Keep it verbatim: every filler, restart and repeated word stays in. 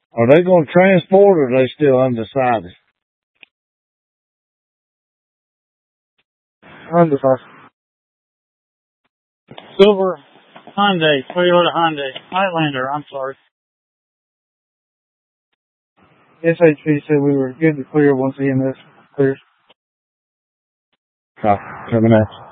Are they going to transport or are they still undecided? Undecided. Silver Hyundai, Toyota Hyundai, Highlander, I'm sorry. S H P said we were good to clear once the E M S clears. Copy. Coming out.